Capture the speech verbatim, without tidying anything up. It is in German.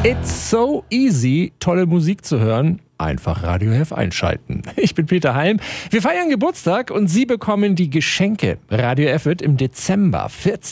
It's so easy, tolle Musik zu hören. Einfach Radio F einschalten. Ich bin Peter Halm. Wir feiern Geburtstag und Sie bekommen die Geschenke. Radio F wird im Dezember vierzig